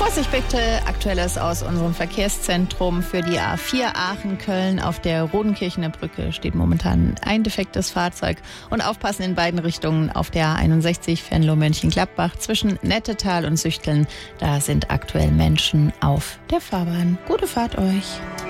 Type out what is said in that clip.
Vorsicht bitte, Aktuelles aus unserem Verkehrszentrum für die A4 Aachen-Köln. Auf der Rodenkirchener Brücke steht momentan ein defektes Fahrzeug. Und aufpassen in beiden Richtungen auf der A61 Venlo-Mönchengladbach zwischen Nettetal und Süchteln. Da sind aktuell Menschen auf der Fahrbahn. Gute Fahrt euch.